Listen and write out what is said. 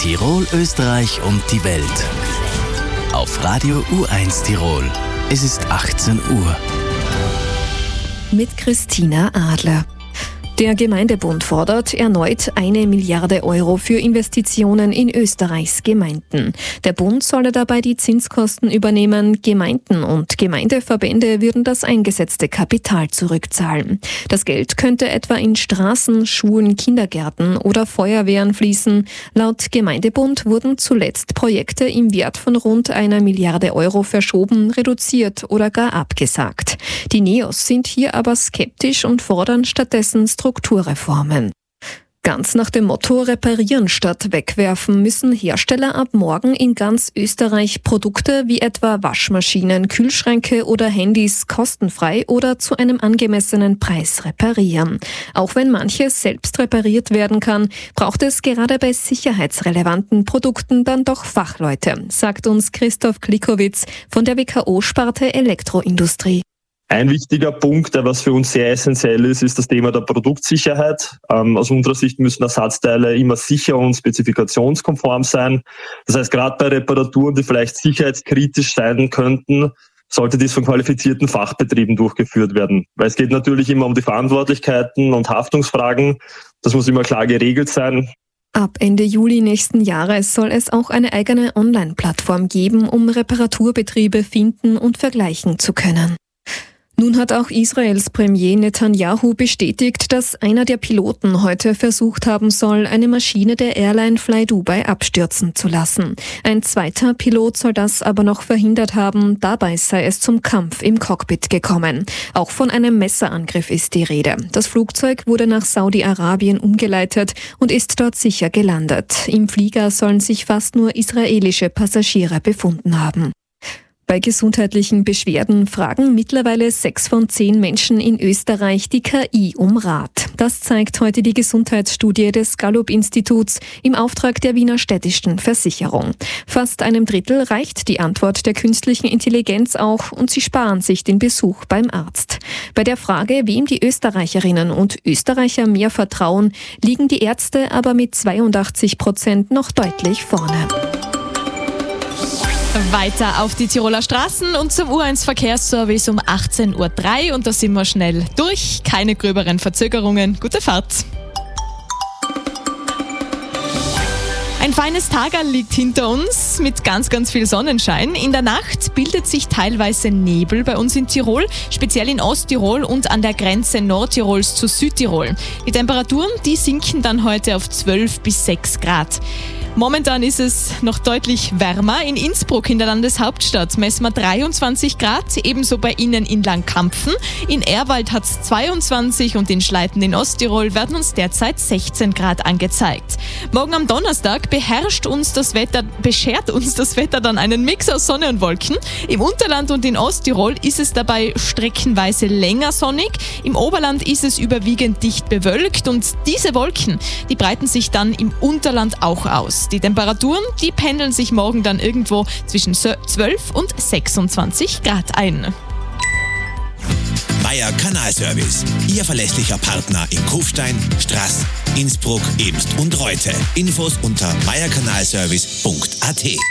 Tirol, Österreich und die Welt. Auf Radio U1 Tirol. Es ist 18 Uhr. Mit Christina Adler. Der Gemeindebund fordert erneut 1 Milliarde Euro für Investitionen in Österreichs Gemeinden. Der Bund solle dabei die Zinskosten übernehmen. Gemeinden und Gemeindeverbände würden das eingesetzte Kapital zurückzahlen. Das Geld könnte etwa in Straßen, Schulen, Kindergärten oder Feuerwehren fließen. Laut Gemeindebund wurden zuletzt Projekte im Wert von rund 1 Milliarde Euro verschoben, reduziert oder gar abgesagt. Die NEOS sind hier aber skeptisch und fordern stattdessen Strukturreformen. Ganz nach dem Motto Reparieren statt wegwerfen müssen Hersteller ab morgen in ganz Österreich Produkte wie etwa Waschmaschinen, Kühlschränke oder Handys kostenfrei oder zu einem angemessenen Preis reparieren. Auch wenn manches selbst repariert werden kann, braucht es gerade bei sicherheitsrelevanten Produkten dann doch Fachleute, sagt uns Christoph Klikowitz von der WKO-Sparte Elektroindustrie. Ein wichtiger Punkt, der was für uns sehr essentiell ist, ist das Thema der Produktsicherheit. Aus unserer Sicht müssen Ersatzteile immer sicher und spezifikationskonform sein. Das heißt, gerade bei Reparaturen, die vielleicht sicherheitskritisch sein könnten, sollte dies von qualifizierten Fachbetrieben durchgeführt werden. Weil es geht natürlich immer um die Verantwortlichkeiten und Haftungsfragen. Das muss immer klar geregelt sein. Ab Ende Juli nächsten Jahres soll es auch eine eigene Online-Plattform geben, um Reparaturbetriebe finden und vergleichen zu können. Nun hat auch Israels Premier Netanyahu bestätigt, dass einer der Piloten heute versucht haben soll, eine Maschine der Airline Fly Dubai abstürzen zu lassen. Ein zweiter Pilot soll das aber noch verhindert haben, dabei sei es zum Kampf im Cockpit gekommen. Auch von einem Messerangriff ist die Rede. Das Flugzeug wurde nach Saudi-Arabien umgeleitet und ist dort sicher gelandet. Im Flieger sollen sich fast nur israelische Passagiere befunden haben. Bei gesundheitlichen Beschwerden fragen mittlerweile 6 von 10 Menschen in Österreich die KI um Rat. Das zeigt heute die Gesundheitsstudie des Gallup-Instituts im Auftrag der Wiener Städtischen Versicherung. Fast einem Drittel reicht die Antwort der künstlichen Intelligenz auch und sie sparen sich den Besuch beim Arzt. Bei der Frage, wem die Österreicherinnen und Österreicher mehr vertrauen, liegen die Ärzte aber mit 82% noch deutlich vorne. Weiter auf die Tiroler Straßen und zum U1 Verkehrsservice um 18.03 Uhr und da sind wir schnell durch. Keine gröberen Verzögerungen. Gute Fahrt. Ein feines Tagerl liegt hinter uns mit ganz, ganz viel Sonnenschein. In der Nacht bildet sich teilweise Nebel bei uns in Tirol, speziell in Osttirol und an der Grenze Nordtirols zu Südtirol. Die Temperaturen, die sinken dann heute auf 12 bis 6 Grad. Momentan ist es noch deutlich wärmer. In Innsbruck, in der Landeshauptstadt, messen wir 23 Grad, ebenso bei Ihnen in Langkampfen. In Ehrwald hat es 22 und in Schleiten in Osttirol werden uns derzeit 16 Grad angezeigt. Morgen am Donnerstag beschert uns das Wetter dann einen Mix aus Sonne und Wolken. Im Unterland und in Osttirol ist es dabei streckenweise länger sonnig. Im Oberland ist es überwiegend dicht bewölkt und diese Wolken, die breiten sich dann im Unterland auch aus. Die Temperaturen, die pendeln sich morgen dann irgendwo zwischen 12 und 26 Grad ein. Meier Kanalservice, Ihr verlässlicher Partner in Kufstein, Straß, Innsbruck, Ebst und Reute. Infos unter meierkanalservice.at.